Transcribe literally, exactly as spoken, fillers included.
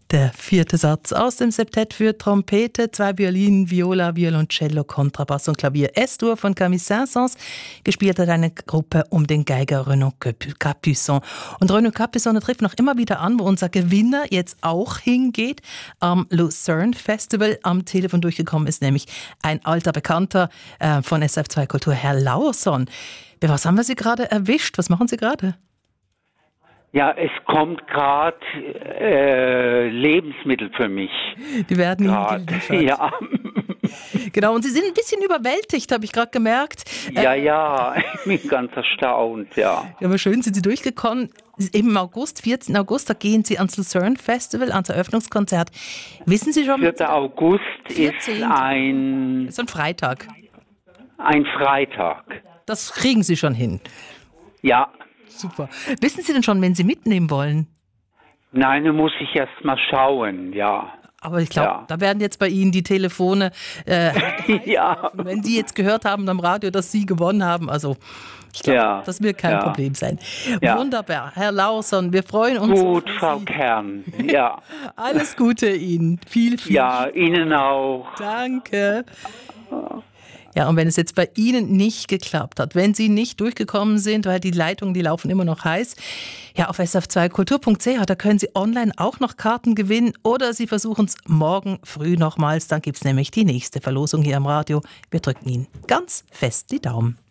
Der vierte Satz aus dem Septett für Trompete, zwei Violinen, Viola, Violoncello, Kontrabass und Klavier. S-Dur von Camille Saint-Saëns. Gespielt hat eine Gruppe um den Geiger Renaud Capuçon. Und Renaud Capuçon trifft noch immer wieder an, wo unser Gewinner jetzt auch hingeht. Am Lucerne Festival am Telefon durchgekommen ist nämlich ein alter Bekannter äh, von S R F zwei Kultur, Herr Laurson. Bei was haben wir Sie gerade erwischt? Was machen Sie gerade? Ja, es kommt gerade äh, Lebensmittel für mich. Die werden Ihnen geliefert. Ja. Genau, und Sie sind ein bisschen überwältigt, habe ich gerade gemerkt. Ja, äh, ja, ich bin ganz erstaunt, ja. Ja, aber schön sind Sie durchgekommen. Eben im August, vierzehnten August, da gehen Sie ans Lucerne Festival, ans Eröffnungskonzert. Wissen Sie schon? vierter August vierzehnten ist ein... ist ein Freitag. Ein Freitag. Das kriegen Sie schon hin. Ja. Super. Wissen Sie denn schon, wen Sie mitnehmen wollen? Nein, da muss ich erst mal schauen, ja. Aber ich glaube, ja. da werden jetzt bei Ihnen die Telefone, äh, ja. wenn Sie jetzt gehört haben am Radio, dass Sie gewonnen haben. Also ich glaube, ja. das wird kein ja. Problem sein. Ja. Wunderbar, Herr Laurson, wir freuen uns. Gut, Frau Kern, ja. Alles Gute Ihnen. Viel, viel. Ja, Ihnen auch. Danke. Ja, und wenn es jetzt bei Ihnen nicht geklappt hat, wenn Sie nicht durchgekommen sind, weil die Leitungen, die laufen immer noch heiß, ja, auf s r f zwei kultur punkt c h, da können Sie online auch noch Karten gewinnen oder Sie versuchen es morgen früh nochmals, dann gibt es nämlich die nächste Verlosung hier am Radio. Wir drücken Ihnen ganz fest die Daumen.